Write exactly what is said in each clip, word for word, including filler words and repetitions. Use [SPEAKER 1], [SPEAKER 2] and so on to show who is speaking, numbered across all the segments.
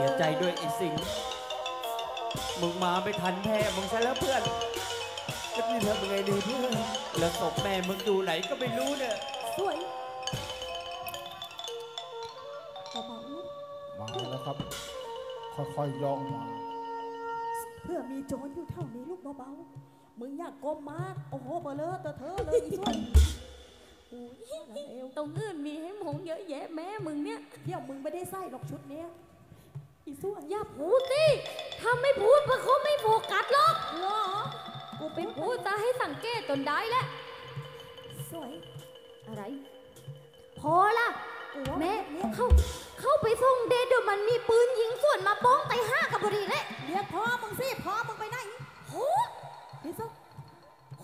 [SPEAKER 1] เสียใจด้วยไอ้สิงห์มึงมาไม่ทันแพ้มึงซะแล้วเพื่อนจะนี่ทำยังไงดีเพื่อนแล้วศพแม่มึงอยู่ไหนก็ไม่รู้เนี่ย
[SPEAKER 2] สวยเบาๆลูก
[SPEAKER 3] มาแล้วครับ ค่อยๆย่องมา
[SPEAKER 2] เพื่อมีโจรอยู่เท่านี้ลูกเบาๆมึงอยากก้มมากโอ้โหเบลเลอเตอะเธอเลยอีสวยอุ้ยเอว
[SPEAKER 4] ตรงอื่นมีให้มองเยอะแยะแม่มึงเนี่ย
[SPEAKER 2] เที่ยวมึงไม่ได้ใส่หรอกชุดเนี้ยอีสวย
[SPEAKER 4] อย่าพูดสิถ้าไม่พูดมันเขาไม่โฟกัสหรอก
[SPEAKER 2] เหรอ
[SPEAKER 4] กูเป็นพูดจะให้สังเกตจนได้แล้ว
[SPEAKER 2] สวย
[SPEAKER 4] อะไร พอละ
[SPEAKER 2] กูว่า
[SPEAKER 4] แม่
[SPEAKER 2] เนี่ย
[SPEAKER 4] เข้าเข้าไปส่งเดชเดี๋ยวมันมีปืนยิงสวนมาป้องไตห้ากับพอดีเลย
[SPEAKER 2] เรียกพ่อมึงสิพ่อมึงไปไหน
[SPEAKER 4] โห
[SPEAKER 2] พี่สุ
[SPEAKER 4] โห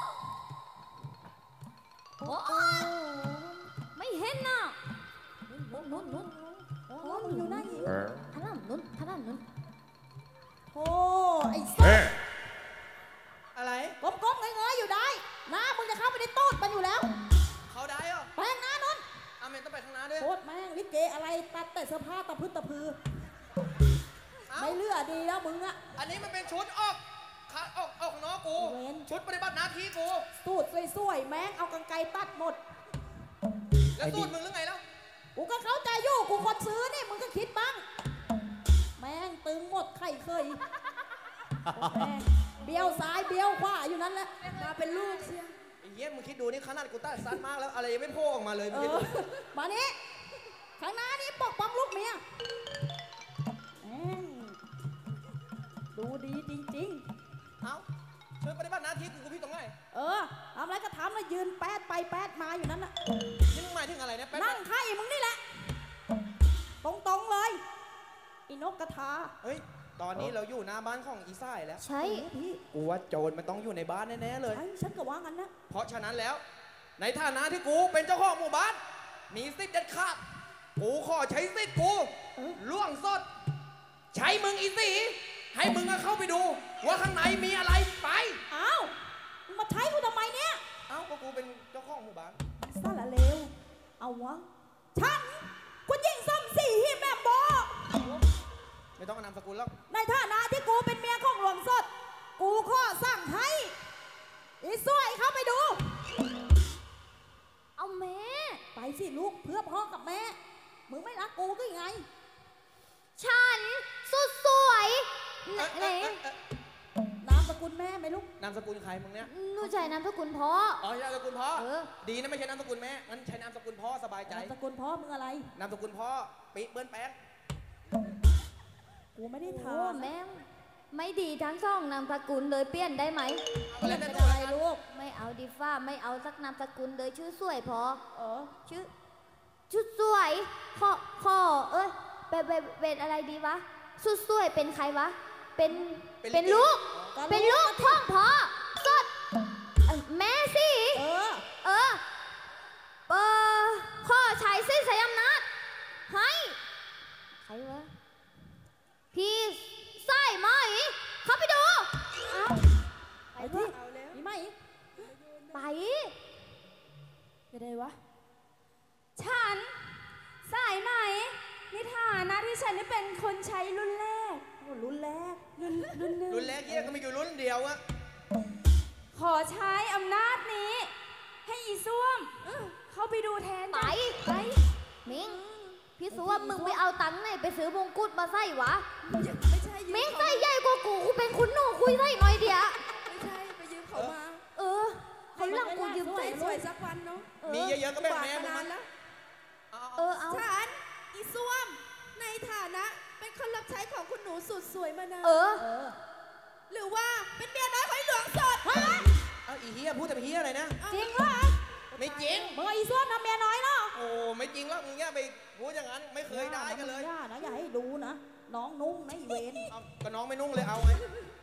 [SPEAKER 4] โอ้ไม่เห็นน่ะนุ่นนุ่นนุ่น
[SPEAKER 2] พ่อมึงอยู่ไหน
[SPEAKER 4] ท่านั่นนุ่นท่านั่นนุ่น
[SPEAKER 2] โอ้ไอ้สัส
[SPEAKER 1] อะไร
[SPEAKER 2] ก้มๆเงยๆอยู่ได้หน้ามึงจะเข้าไปในตูดมันอยู่แล้ว
[SPEAKER 1] เขาได้เหรอ
[SPEAKER 2] แปลงหน้านน
[SPEAKER 1] อาเมนต้องไปข้างหน้าด้วย
[SPEAKER 2] โคตรแม่งลิเกอะไรตัดแต่เสื้อผ้าตะพึดตะพือ
[SPEAKER 1] เอ้า
[SPEAKER 2] ไม่เลือดีแล้วมึงอะ
[SPEAKER 1] อันนี้มันเป็นชุดออกขาออกออกน้องกู
[SPEAKER 2] เว้น
[SPEAKER 1] ชุดปฏิบัติหน้าที่กู
[SPEAKER 2] สูตรสวยๆแม่งเอากางไกรตัดหมด
[SPEAKER 1] แล้วสูตรมึงหรือไงแล้ว
[SPEAKER 2] กูก็เข้าใจอยู่กูคนซื้อนี่มึงก็คิดบ้าง แม่งตึงหมดไข่เคยแม่งเบี้ยวซ้ายเบี้ยวขวาอยู่นั่นแหละมาเป็นลูกเสีย
[SPEAKER 1] ไอ้เหี้ยมึงคิดดูนี่ขนาดกูตัดสั้นมากแล้วอะไรยังไม่โผล่ออกมาเลยมึง
[SPEAKER 2] เอ
[SPEAKER 1] คิด
[SPEAKER 2] อ
[SPEAKER 1] ดู
[SPEAKER 2] มานี้ข้างหน้านี่ปกป้องลูกเมียแม่งดูดีจริง
[SPEAKER 1] เอ้าชุดปฏิบัติหน้าที่กูกูพี่ตรงไหน
[SPEAKER 2] ๆ เออทำอะไรก็ทำแล้วยืนแป๊ดไปแป๊ดมาอยู่นั่นน่ะ
[SPEAKER 1] นี่มึงหมายถึงอะไรเนี่ยแป๊บ
[SPEAKER 2] นั่งไข่มึงนี่แหละ ตรงๆเลยอีนกกระทา
[SPEAKER 1] เฮ้ยตอนนี้เราอยู่หน้าบ้านของอีซ่ายแล้ว
[SPEAKER 4] ใช่
[SPEAKER 2] เออพี่
[SPEAKER 1] กูว่าโจรมันต้องอยู่ในบ้านแน่ๆเลย
[SPEAKER 2] ใช่ฉันก็ว่างั้นนะ
[SPEAKER 1] เพราะฉะนั้นแล้ว ในฐานะที่กูเป็นเจ้าของหมู่บ้าน มีสิทธิ์เด็ดขาดกูขอใช้สิทธิ์กูล่วงสด ใช้มึงอีสีให้มึงอะเข้าไปดู ว่าข้างในมีอะไรไป
[SPEAKER 2] อ้าวมึงมาใช้กูทำไมเนี่ย
[SPEAKER 1] เอ้าก็กูเป็นเจ้าของหมู่บ้าน
[SPEAKER 2] สารเลวเอาวะฉันกูยิงส้มสีหิมแม่โบ
[SPEAKER 1] ไม่ต้องเอานามสกุลแล้ว
[SPEAKER 2] ในฐานะที่กูเป็นเมียของหลวงสด กูขอสั่งให้อีสวยเข้าไปดู
[SPEAKER 4] เอาแม่
[SPEAKER 2] ไปสิลูกเพื่อพ่อกับแม่ มึงไม่รักกูก็ยังไง
[SPEAKER 4] ฉันสุดสวยไหน
[SPEAKER 1] เอ๊ะ
[SPEAKER 4] ไหน
[SPEAKER 1] เอ๊ะเอ๊ะ
[SPEAKER 2] นามสกุลแม่ไหมลูก
[SPEAKER 1] นามสกุลใครมึงเนี่ย
[SPEAKER 4] หนูใช้นามสกุลพ่อ
[SPEAKER 1] อ๋อใช่นามสกุลพ่อ
[SPEAKER 4] เออ
[SPEAKER 1] ดีนะไม่ใช่นามสกุลแม่งั้นใช้นามสกุลพ่อสบายใจ
[SPEAKER 2] นามสกุลพ่อมึงอะไร
[SPEAKER 1] นามสกุลพ่อปีเบิ้ลแป๊ด
[SPEAKER 2] กูไม่ได้
[SPEAKER 4] โอ้
[SPEAKER 2] ทาน
[SPEAKER 4] แม่งไม่ดีทั้งสองนามสกุลเลยเปลี่ยนได้ไหม
[SPEAKER 1] เอาอะไร
[SPEAKER 2] เป็
[SPEAKER 1] นะ
[SPEAKER 2] น
[SPEAKER 1] ตัว
[SPEAKER 2] อะไร
[SPEAKER 1] กัน
[SPEAKER 2] ลูก
[SPEAKER 4] ไม่เอาดีฟ้าไม่เอาสักนามสกุลเลยชื่อสวยพอ
[SPEAKER 2] เออ
[SPEAKER 4] ชื่อชุดสวยขอขอเอ้ยเป็นเป็นเป็นอะไรดีวะชุดสวยเป็นใครวะเป็นเป็นลูก
[SPEAKER 2] ก็
[SPEAKER 4] เป็นลูกพ่องพ่อสดเอ่อแม่สิ
[SPEAKER 2] เออ
[SPEAKER 4] เออเออข้อใช้สิ้นสยามนาจให้ใครวะพี่ไส้ไหมเข้าไปดู
[SPEAKER 2] เอาไปที่มีไหม
[SPEAKER 4] ไป
[SPEAKER 2] จะได้วะ
[SPEAKER 5] ฉันสายไหมในฐานะที่ฉันได้เป็นคนใช้รุ่นแรก
[SPEAKER 2] โอ้รุ่นแรก
[SPEAKER 5] รุ่นรุ่นหนึ่ง
[SPEAKER 1] รุ่นแรกเยี่ยก็มีอยู่รุ่นเดียวอะ
[SPEAKER 5] ขอใช้อำนาจนี้ ให้อีส้วมอื้อเข้าไปดูแทน
[SPEAKER 4] ไป
[SPEAKER 5] ไป
[SPEAKER 4] มิงพี่สัวมึงไปเอาตังค์ไหนไปซื้อมงกุฎมาใส่วะ
[SPEAKER 5] ไม่ใช่ยื
[SPEAKER 4] มิง
[SPEAKER 5] ม
[SPEAKER 4] ใส่ใหญ่กว่ากูกูเป็นคุณหนูคุยใส่หน่อยเดียว
[SPEAKER 5] ไม่ใช่ไปยืมเขามา
[SPEAKER 4] เออคนหลังกูยืม
[SPEAKER 5] ส
[SPEAKER 4] ใส่
[SPEAKER 5] วยสวยสักวันเนาะ
[SPEAKER 1] มีเยอะๆก็แบ่งแม่
[SPEAKER 5] บาท
[SPEAKER 1] มึง
[SPEAKER 5] นา
[SPEAKER 1] มัน น
[SPEAKER 5] แล้ว
[SPEAKER 1] เอา
[SPEAKER 4] เอ
[SPEAKER 1] เอา
[SPEAKER 4] อเอา
[SPEAKER 5] ฉันอีส้วมในฐานะเป็นคนรับใช้ของคุณหนูสุดสวยมานาน
[SPEAKER 4] เออ
[SPEAKER 2] เออ
[SPEAKER 5] หรือว่าเป็นเมียน้อยของหลวงสด
[SPEAKER 1] เอาอีเฮียพูดแต่เฮียอะไรนะ
[SPEAKER 2] จริงวะ
[SPEAKER 1] ไม่จริง
[SPEAKER 2] มึงเอาอีส้วมทำเมียน้อยเนาะ
[SPEAKER 1] โอ้ไม่จริงแล้วมึงเนี่ยไปพูดอย่างนั้นไม่เคยได้กันเลย
[SPEAKER 2] อย่านะอย่าให้ดูนะ น้องนุ่งนะอีเวน
[SPEAKER 1] เอาก็น้องไม่นุ่งเลยเอาไง